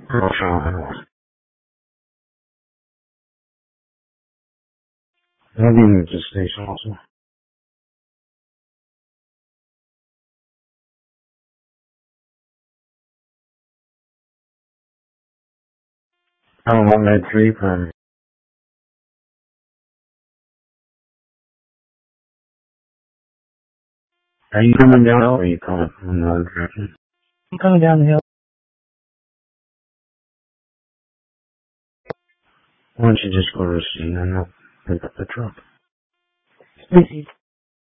I didn't just station also. I don't want that tree from. Are you coming down or are you coming from another direction? I'm coming down the hill. Why don't you just go to the scene and I'll pick up the truck? Species.